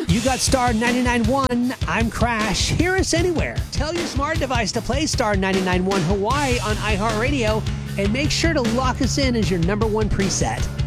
You got Star 99.1. I'm Crash. Hear us anywhere. Tell your smart device to play Star 99.1 Hawaii on iHeartRadio and make sure to lock us in as your number one preset.